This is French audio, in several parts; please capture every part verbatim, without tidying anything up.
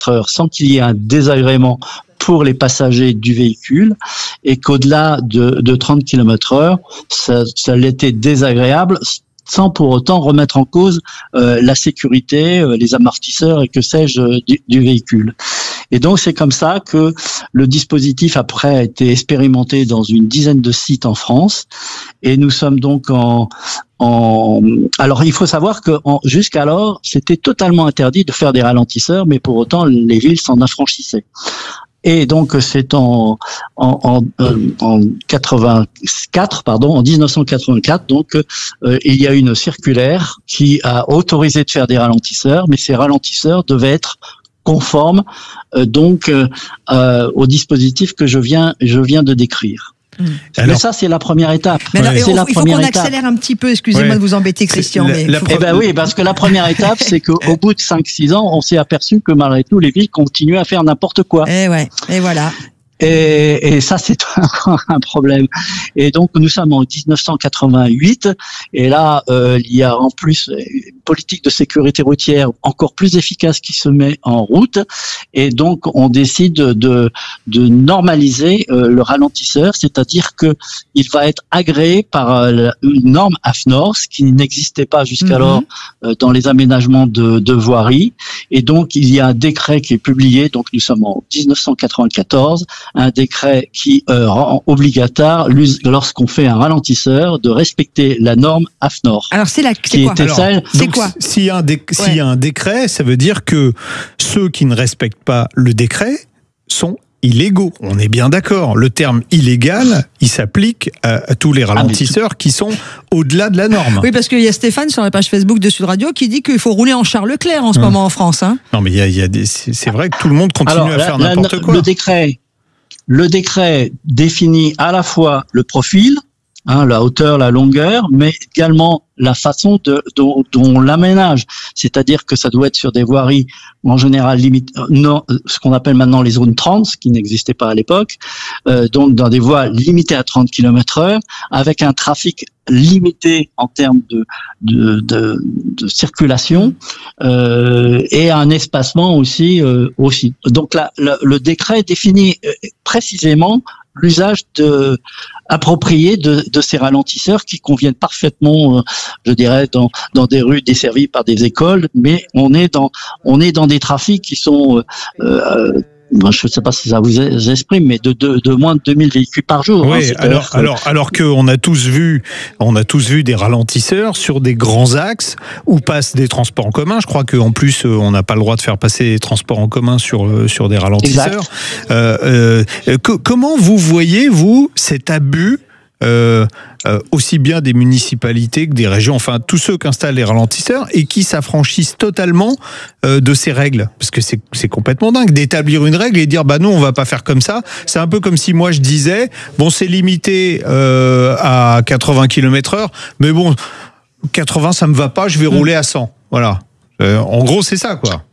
heure sans qu'il y ait un désagrément pour les passagers du véhicule, et qu'au-delà de, de trente kilomètres heure, ça, ça l'était désagréable, sans pour autant remettre en cause euh, la sécurité, euh, les amortisseurs et que sais-je du, du véhicule. Et donc c'est comme ça que le dispositif après a été expérimenté dans une dizaine de sites en France, et nous sommes donc en En... Alors, il faut savoir que en... jusqu'alors, c'était totalement interdit de faire des ralentisseurs, mais pour autant, les villes s'en affranchissaient. Et donc, c'est en, en, en, euh, en quatre-vingt-quatre, pardon, en dix-neuf cent quatre-vingt-quatre, donc, euh, il y a une circulaire qui a autorisé de faire des ralentisseurs, mais ces ralentisseurs devaient être conformes, euh, donc, euh, euh, au dispositif que je viens, je viens de décrire. Alors, mais ça, c'est la première étape. Mais alors, c'est on, la il faut qu'on accélère un petit peu, excusez-moi ouais. de vous embêter, Christian. La, mais la, faut... Eh ben oui, parce que la première étape, c'est qu'au bout de cinq six ans, on s'est aperçu que malgré tout, les villes continuent à faire n'importe quoi. Et ouais, et voilà. Et, et ça, c'est encore un problème. Et donc, nous sommes en dix-neuf cent quatre-vingt-huit, et là, euh, il y a en plus une politique de sécurité routière encore plus efficace qui se met en route, et donc on décide de, de normaliser euh, le ralentisseur, c'est-à-dire que il va être agréé par euh, une norme A F N O R, ce qui n'existait pas jusqu'alors mm-hmm. euh, dans les aménagements de, de voirie, et donc il y a un décret qui est publié, donc nous sommes en dix-neuf cent quatre-vingt-quatorze, un décret qui euh, rend obligatoire, lorsqu'on fait un ralentisseur, de respecter la norme A F N O R. Alors c'est la, c'est quoi Alors, celle, c'est donc, quoi s'il y a un dé- ouais. s'il y a un décret, ça veut dire que ceux qui ne respectent pas le décret sont illégaux. On est bien d'accord. Le terme illégal, il s'applique à, à tous les ralentisseurs ah, qui sont au-delà de la norme. Oui, parce qu'il y a Stéphane sur la page Facebook de Sud Radio qui dit qu'il faut rouler en Charles Leclerc en ce hum. moment en France. Hein. Non, mais il y a, il y a des, c'est, c'est vrai que tout le monde continue Alors, à la, faire la, n'importe quoi. Le décret, le décret définit à la fois le profil, hein, la hauteur, la longueur, mais également la façon de, dont, dont on l'aménage. C'est-à-dire que ça doit être sur des voiries, en général, limite, non, ce qu'on appelle maintenant les zones trente, ce qui n'existait pas à l'époque, euh, donc dans des voies limitées à trente kilomètres heure, avec un trafic limité en termes de, de, de, de circulation, euh, et un espacement aussi, euh, aussi. Donc là, le, le décret définit précisément l'usage de, approprié de, de ces ralentisseurs qui conviennent parfaitement, euh, je dirais, dans, dans des rues desservies par des écoles, mais on est dans, on est dans des trafics qui sont, euh, euh, je ne sais pas si ça vous exprime, mais de, de, de moins de deux mille véhicules par jour. Oui, hein, alors, que... alors, alors qu'on a tous vu, on a tous vu des ralentisseurs sur des grands axes où passent des transports en commun. Je crois qu'en plus, on n'a pas le droit de faire passer les transports en commun sur, sur des ralentisseurs. Euh, euh, que, comment vous voyez, vous, cet abus Euh, euh, aussi bien des municipalités que des régions, enfin tous ceux qui installent les ralentisseurs et qui s'affranchissent totalement euh, de ces règles, parce que c'est, c'est complètement dingue d'établir une règle et dire bah non on va pas faire comme ça. C'est un peu comme si moi je disais bon c'est limité euh, à quatre-vingts kilomètres heure, mais bon quatre-vingts ça me va pas, je vais rouler à cent. Voilà. Euh, en gros c'est ça quoi.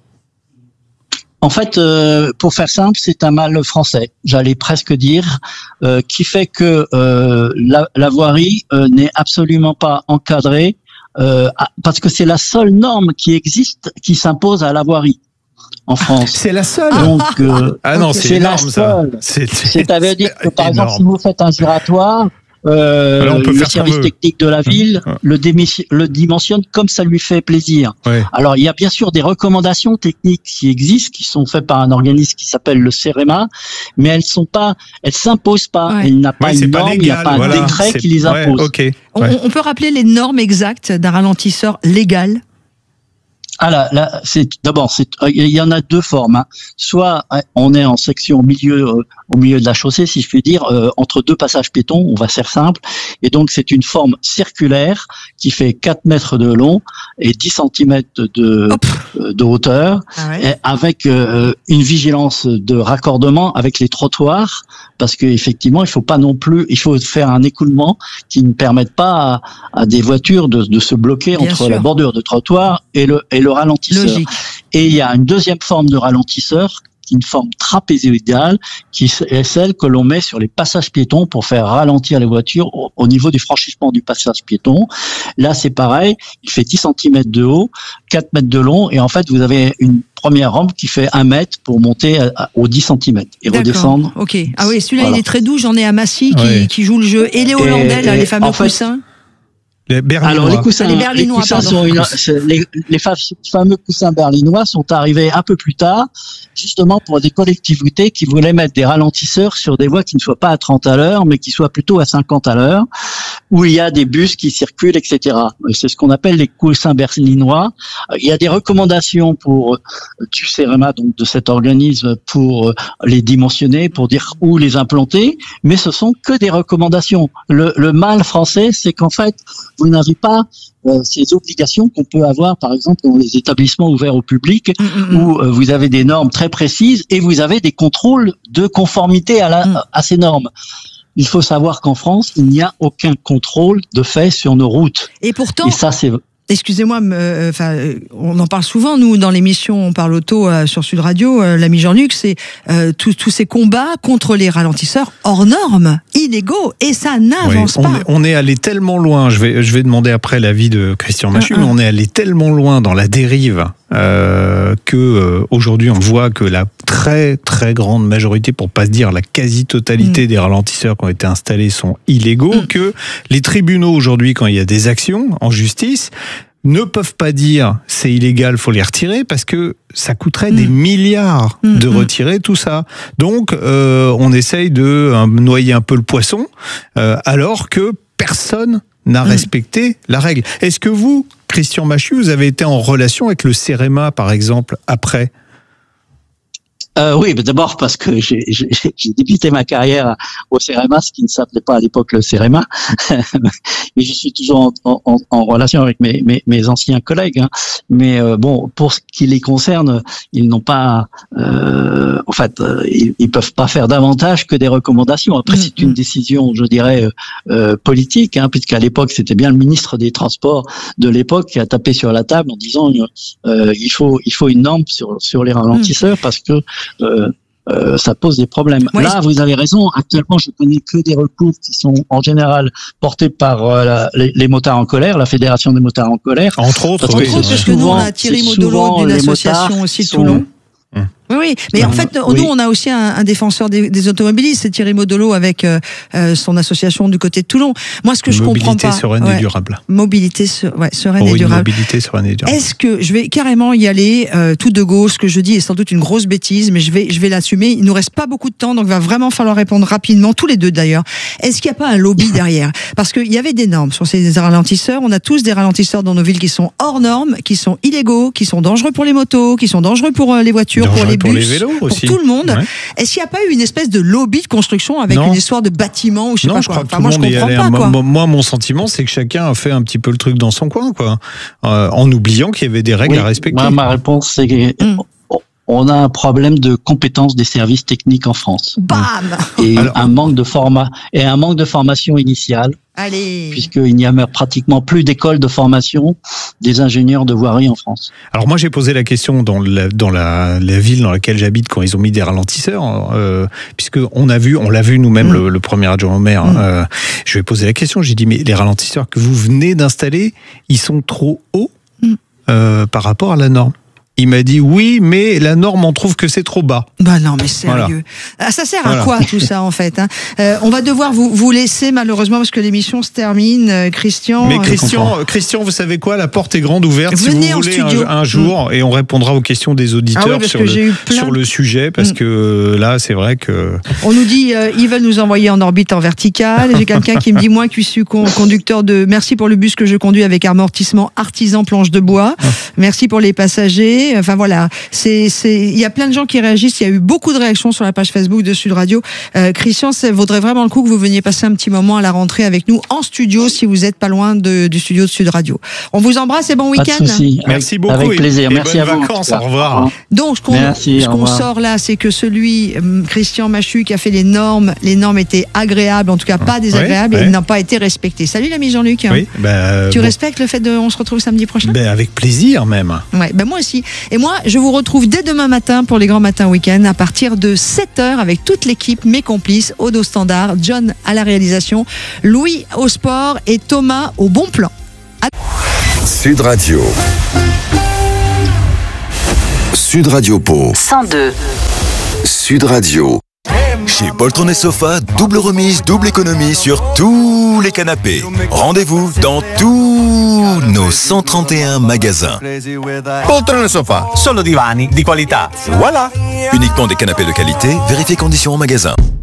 En fait, euh, pour faire simple, c'est un mal français, j'allais presque dire, euh, qui fait que euh, la, la voirie euh, n'est absolument pas encadrée, euh, parce que c'est la seule norme qui existe, qui s'impose à la voirie en France. C'est la seule. Donc, euh, ah non, c'est, c'est énorme, la seule. Ça. C'est, C'est-à-dire que par énorme. exemple, si vous faites un giratoire, Euh, Alors on peut le faire service technique de la ville ouais. le, démission, le dimensionne comme ça lui fait plaisir. Ouais. Alors il y a bien sûr des recommandations techniques qui existent, qui sont faites par un organisme qui s'appelle le CEREMA, mais elles sont pas, elles s'imposent pas. Ouais. Il n'y a pas ouais, une pas norme, légal, il n'y a pas voilà. un décret c'est... qui les impose. Ouais, okay. on, ouais. on peut rappeler les normes exactes d'un ralentisseur légal? Ah là, là, c'est d'abord, c'est il y en a deux formes. Hein. Soit on est en section au milieu, euh, au milieu de la chaussée, si je puis dire, euh, entre deux passages piétons. On va faire simple. Et donc c'est une forme circulaire qui fait quatre mètres de long et dix centimètres de euh, de hauteur, ah ouais. et avec euh, une vigilance de raccordement avec les trottoirs, parce que effectivement, il faut pas non plus, il faut faire un écoulement qui ne permette pas à, à des voitures de, de se bloquer Bien entre sûr. la bordure de trottoir et le et le ralentisseur. Logique. Et il y a une deuxième forme de ralentisseur, une forme trapézoïdale, qui est celle que l'on met sur les passages piétons pour faire ralentir les voitures au, au niveau du franchissement du passage piéton. Là, c'est pareil, il fait dix centimètres de haut, quatre mètres de long, et en fait, vous avez une première rampe qui fait un mètre pour monter à, à, aux dix centimètres et D'accord. redescendre. Ok. Ah oui, celui-là, Voilà. il est très doux. J'en ai à Massy qui, Ouais. qui joue le jeu. Et les Hollandais, Et- là, et les fameux en fait, coussins. Les Berlinois. Alors les coussins, Les les Berlinois, coussins pardon. sont une, c'est- les, les fa- fameux coussins berlinois sont arrivés un peu plus tard, justement pour des collectivités qui voulaient mettre des ralentisseurs sur des voies qui ne soient pas à trente à l'heure, mais qui soient plutôt à cinquante à l'heure, où il y a des bus qui circulent, et cetera. Et c'est ce qu'on appelle les coussins berlinois. Il y a des recommandations pour euh, du CEREMA, donc de cet organisme, pour euh, les dimensionner, pour dire où les implanter, mais ce sont que des recommandations. Le, le mal français, c'est qu'en fait, vous n'avez pas euh, ces obligations qu'on peut avoir, par exemple, dans les établissements ouverts au public, Mm, mm, où euh, vous avez des normes très précises et vous avez des contrôles de conformité à, la, Mm. à ces normes. Il faut savoir qu'en France, il n'y a aucun contrôle de fait sur nos routes. Et pourtant, Et ça, c'est excusez-moi, euh, enfin, euh, on en parle souvent, nous, dans l'émission On parle auto euh, sur Sud Radio, euh, l'ami Jean-Luc, c'est euh, tous tous ces combats contre les ralentisseurs hors normes, illégaux, et ça n'avance Oui, pas. on, est, on est allé tellement loin, je vais, je vais demander après l'avis de Christian Machu, Un, un. mais on est allé tellement loin dans la dérive euh, que euh, aujourd'hui on voit que la très très grande majorité, pour pas se dire la quasi-totalité Mm. des ralentisseurs qui ont été installés sont illégaux, Mm. que les tribunaux aujourd'hui, quand il y a des actions en justice, ne peuvent pas dire c'est illégal, faut les retirer, parce que ça coûterait Mm. des milliards Mm, de mm. retirer tout ça. Donc euh, on essaye de euh, noyer un peu le poisson, euh, alors que personne n'a Mm. respecté la règle. Est-ce que vous, Christian Machu, vous avez été en relation avec le CEREMA, par exemple, après ? Euh, oui, mais d'abord parce que j'ai j'ai- j'ai débuté ma carrière au CEREMA, ce qui ne s'appelait pas à l'époque le CEREMA, mais je suis toujours en, en, en relation avec mes, mes, mes anciens collègues. Hein. Mais euh, bon, pour ce qui les concerne, ils n'ont pas, euh, en fait, euh, ils, ils peuvent pas faire davantage que des recommandations. Après, Mmh, c'est une mmh. décision, je dirais, euh, euh, politique, hein, puisqu'à l'époque, c'était bien le ministre des Transports de l'époque qui a tapé sur la table en disant euh, il faut il faut une norme sur sur les ralentisseurs mmh. parce que Euh, euh, ça pose des problèmes. Ouais, Là, vous avez raison. Actuellement, je connais que des recours qui sont en général portés par euh, la, les, les motards en colère, la Fédération des motards en colère. Entre autres, Entre oui, autres, parce que nous, on a Thierry Modolo d'une association aussi de Toulon. Mmh. Oui, oui, mais en fait, oui. nous, on a aussi un, un défenseur des, des automobilistes, c'est Thierry Modolo avec euh, euh, son association du côté de Toulon. Moi, ce que je mobilité comprends pas, sereine ouais, et durable. Mobilité se, ouais, sereine Pour et une durable. Mobilité sereine et durable. Est-ce que je vais carrément y aller euh, tout de go? Ce que je dis est sans doute une grosse bêtise, mais je vais, je vais l'assumer. Il nous reste pas beaucoup de temps, donc il va vraiment falloir répondre rapidement, tous les deux d'ailleurs. Est-ce qu'il n'y a pas un lobby derrière? Parce qu'il y avait des normes sur ces ralentisseurs. On a tous des ralentisseurs dans nos villes qui sont hors normes, qui sont illégaux, qui sont dangereux pour les motos, qui sont dangereux pour euh, les voitures, Dangereux pour les pour bus, les vélos pour aussi. tout le monde. Ouais. Est-ce qu'il n'y a pas eu une espèce de lobby de construction avec Non. une histoire de bâtiment ou je sais non, pas je quoi? crois que Enfin, tout moi, le je monde y comprends allait. pas, quoi. Moi, moi, mon sentiment, c'est que chacun a fait un petit peu le truc dans son coin, quoi, euh, en oubliant qu'il y avait des règles Oui, à respecter. Moi, ma réponse, c'est que Mm. on a un problème de compétence des services techniques en France. Bam! Et Alors- un manque de format et un manque de formation initiale, Allez! puisqu'il n'y a pratiquement plus d'école de formation des ingénieurs de voirie en France. Alors moi j'ai posé la question dans la, dans la, la ville dans laquelle j'habite quand ils ont mis des ralentisseurs, euh, puisque on a vu, on l'a vu nous-mêmes, Mm. le, le premier adjoint au maire. Mm. Euh, je lui ai posé la question, j'ai dit mais les ralentisseurs que vous venez d'installer, ils sont trop hauts Mm. euh, par rapport à la norme. Il m'a dit oui, mais la norme on trouve que c'est trop bas. Bah non, mais sérieux. Ah, ça sert Voilà. à quoi tout ça en fait, hein? euh, On va devoir vous, vous laisser malheureusement parce que l'émission se termine. Euh, Christian. Mais euh, Christian, Christian, vous savez quoi? La porte est grande ouverte. Venez si en vous voulez studio. un, un jour, et on répondra aux questions des auditeurs Ah oui, parce sur, que le, j'ai eu plein sur de- le sujet, parce Mm. que là, c'est vrai que. On nous dit euh, ils veulent nous envoyer en orbite en verticale. J'ai quelqu'un qui me dit moi qui suis con- conducteur de merci pour le bus que je conduis avec amortissement artisan planche de bois. Ah. Merci pour les passagers. Enfin voilà, c'est c'est il y a plein de gens qui réagissent. Il y a eu beaucoup de réactions sur la page Facebook de Sud Radio. Euh, Christian, ça vaudrait vraiment le coup que vous veniez passer un petit moment à la rentrée avec nous en studio si vous êtes pas loin de, du studio de Sud Radio. On vous embrasse et bon Pas de week-end. souci. Merci Avec- beaucoup. Avec et- plaisir. et Merci bonnes à vous. vacances. Au revoir. Donc, ce qu'on Merci, ce au qu'on revoir. sort là, c'est que celui, hum, Christian Machu, qui a fait les normes, les normes étaient agréables, en tout cas pas désagréables, ouais. et elles n'ont pas été respectées. Salut l'ami Jean-Luc. Oui, bah, Tu bon. respectes le fait de, on se retrouve samedi prochain? Ben, avec plaisir même. Ouais, ben moi aussi. Et moi, je vous retrouve dès demain matin pour les grands matins week-end à partir de sept heures avec toute l'équipe, mes complices, Aude au standard, John à la réalisation, Louis au sport et Thomas au bon plan. Sud Radio. Sud Radio Pau. cent deux. Sud Radio. Chez Poltron et Sofa, double remise, double économie sur tous les canapés. Rendez-vous dans tous nos cent trente et un magasins. Poltron e Sofa, solo divani di qualità. Voilà. Uniquement des canapés de qualité, vérifiez conditions en magasin.